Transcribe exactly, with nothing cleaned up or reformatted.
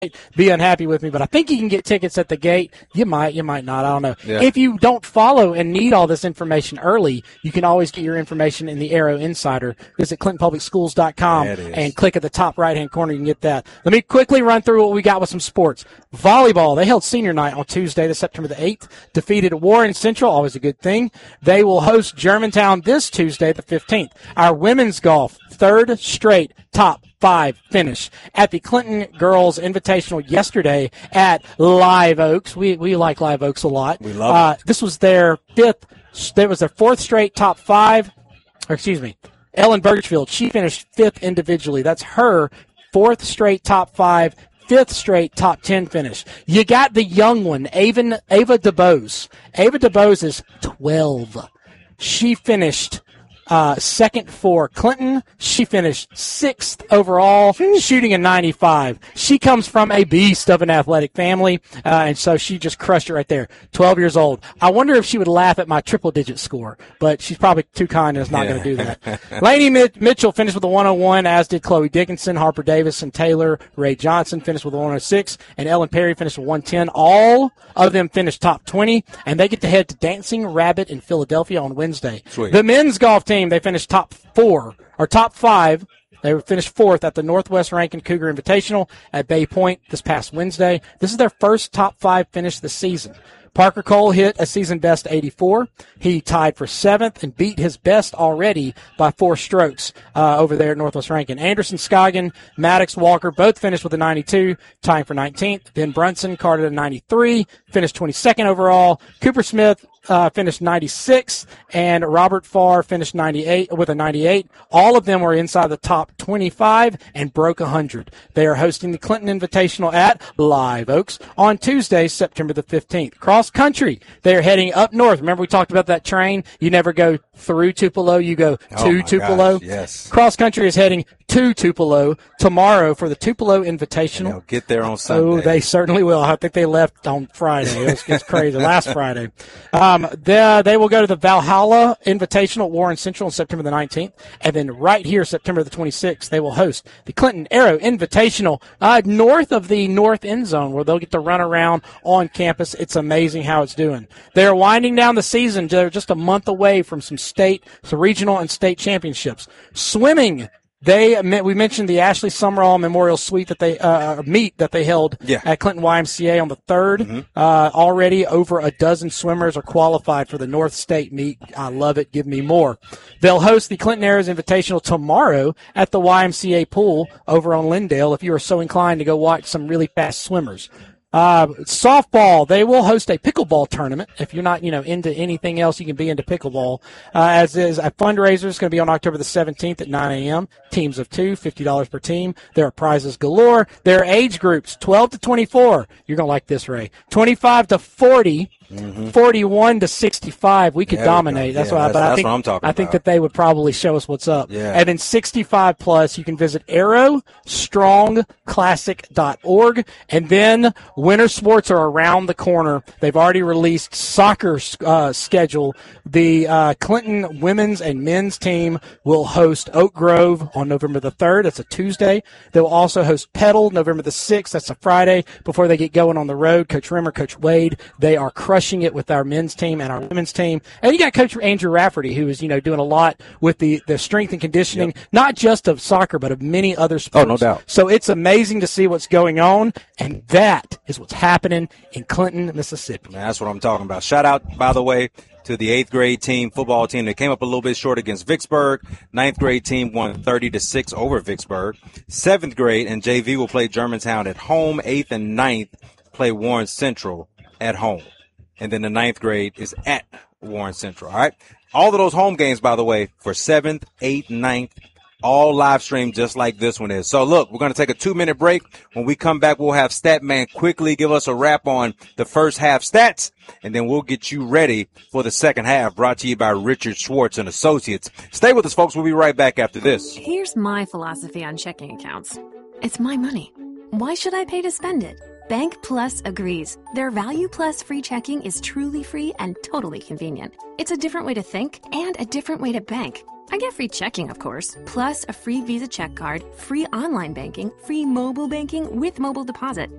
be unhappy with me, but I think you can get tickets at the gate. You might, you might not. I don't know. Yeah. If you don't follow and need all this information early, you can always get your information in the Arrow Insider. Visit Clinton Public Schools dot com and click at the top right-hand corner. You can get that. Let me quickly run through what we got with some sports. Volleyball, they held senior night on Tuesday, the September the eighth. Defeated Warren Central, always a good thing. They will host Germantown this Tuesday, the fifteenth. Our women's golf, third straight top five finish at the Clinton Girls Invitational yesterday at Live Oaks. We we like Live Oaks a lot. We love uh, it. This was their fifth. That was their fourth straight top five. Or excuse me, Ellen Birchfield. She finished fifth individually. That's her fourth straight top five. Fifth straight top ten finish. You got the young one, Ava, Ava DeBose. Ava DeBose is twelve. She finished uh, second for Clinton. She finished sixth overall, shooting a ninety-five. She comes from a beast of an athletic family, uh, and so she just crushed it right there. twelve years old. I wonder if she would laugh at my triple-digit score, but she's probably too kind and is not going to do that. Lainey Mitchell finished with a one oh one, as did Chloe Dickinson, Harper Davis, and Taylor Ray Johnson finished with a one oh six, and Ellen Perry finished with one ten. All of them finished top twenty, and they get to head to Dancing Rabbit in Philadelphia on Wednesday. Sweet. The men's golf team, they finished top four, or top five. They finished fourth at the Northwest Rankin Cougar Invitational at Bay Point this past Wednesday. This is their first top five finish this season. Parker Cole hit a season best eighty-four. He tied for seventh and beat his best already by four strokes uh, over there at Northwest Rankin. Anderson, Scoggin, Maddox, Walker both finished with a ninety-two, tying for nineteenth. Ben Brunson carded a ninety-three, finished twenty-second overall. Cooper Smith uh, finished ninety-sixth, and Robert Farr finished ninety-eight with a ninety-eight. All of them were inside the top twenty-five and broke one hundred. They are hosting the Clinton Invitational at Live Oaks on Tuesday, September the fifteenth. Cross country, they are heading up north. Remember we talked about that train? You never go through Tupelo, you go to oh Tupelo. Gosh, yes. Cross country is heading to Tupelo tomorrow for the Tupelo Invitational. They'll get there on Sunday. Oh, they certainly will. I think they left on Friday. It was, it was crazy. Last Friday. Um, they, they will go to the Valhalla Invitational at Warren Central on September the nineteenth. And then right here, September the twenty-sixth, they will host the Clinton Arrow Invitational uh, north of the north end zone, where they'll get to run around on campus. It's amazing how it's doing. They're winding down the season. They're just a month away from some state, some regional and state championships. Swimming. They we mentioned the Ashley Summerall Memorial Suite that they uh, meet that they held yeah. at Clinton Y M C A on the third. Mm-hmm. Uh, already over a dozen swimmers are qualified for the North State meet. I love it. Give me more. They'll host the Clinton Arrows Invitational tomorrow at the Y M C A pool over on Lindale. If you are so inclined to go watch some really fast swimmers. Uh, softball, they will host a pickleball tournament. If you're not, you know, into anything else, you can be into pickleball. Uh, as is a fundraiser. It's going to be on October the seventeenth at nine a.m. Teams of two, fifty dollars per team. There are prizes galore. There are age groups, twelve to twenty-four. You're going to like this, Ray. twenty-five to forty. Mm-hmm. forty-one to sixty-five, we could there dominate. We that's yeah, what I, that's, but I that's think, what I'm talking I think about. that they would probably show us what's up. Yeah. And then sixty-five plus, you can visit arrow strong classic dot org. And then winter sports are around the corner. They've already released soccer uh, schedule. The uh, Clinton women's and men's team will host Oak Grove on November the third. That's a Tuesday. They will also host Petal November the sixth. That's a Friday before they get going on the road. Coach Rimmer, Coach Wade, they are crushing it with our men's team and our women's team. And you got Coach Andrew Rafferty, who is, you know, doing a lot with the, the strength and conditioning, yep. not just of soccer, but of many other sports. Oh, no doubt. So it's amazing to see what's going on, and that is what's happening in Clinton, Mississippi. Man, that's what I'm talking about. Shout out, by the way, to the eighth grade team, football team. They came up a little bit short against Vicksburg. Ninth grade team won thirty to six over Vicksburg. Seventh grade and J V will play Germantown at home. Eighth and ninth play Warren Central at home. And then the ninth grade is at Warren Central, all right? All of those home games, by the way, for seventh, eighth, ninth, all live streamed just like this one is. So, look, we're going to take a two-minute break. When we come back, we'll have Statman quickly give us a wrap on the first half stats, and then we'll get you ready for the second half, brought to you by Richard Schwartz and Associates. Stay with us, folks. We'll be right back after this. Here's my philosophy on checking accounts. It's my money. Why should I pay to spend it? Bank Plus agrees. Their Value Plus free checking is truly free and totally convenient. It's a different way to think and a different way to bank. I get free checking, of course, plus a free Visa check card, free online banking, free mobile banking with mobile deposit,